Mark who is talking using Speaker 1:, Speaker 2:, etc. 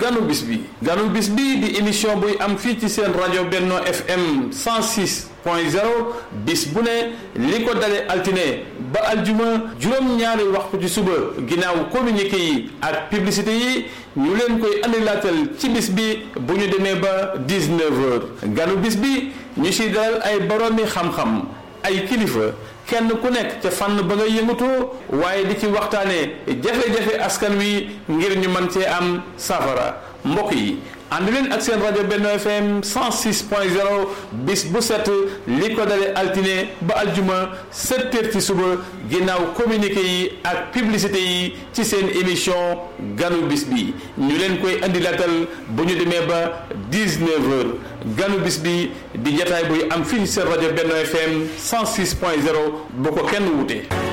Speaker 1: ganu bis bi di émission buy am fii ci seen rajo Benno FM 106.0 bis bu ne li ko dale altine ba aljuma juróom-ñaari waxtu ci suba ginnaaw communiqué yi ak publicité yi ñu leen koy andilaatal ci bis bi bu ñu demee ba 19h ganu bis bi ñu si dalal ay boroomi xam-xam ay kilifa kenn ku nekk ca fànn ba nga yëngatoo waaye di ci waxtaanee jafe-jafe askan wi ngir ñu mën cee am safara mbokk yi ànd leen ak seen rajo Benno FM 106.0 bis bu set li ko dale altine ba aljuma 7h ci suba ginnaaw communiqué yi ak publicité yi ci seen émission ganu bis bi ñu leen koy andilaatal bu ñu demee ba 19h ganu bis bi di jataay buy am fii seen rajo Benno FM 106.0 bu ko kenn wute.